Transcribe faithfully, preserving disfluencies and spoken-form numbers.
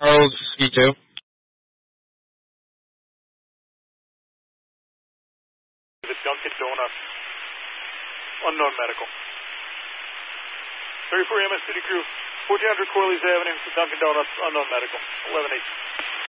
Charles, E two. The Dunkin' Donuts. Unknown medical. thirty-four E M S City Crew. fourteen hundred Corliss Avenue. The Dunkin' Donuts. Unknown medical. eleven eight.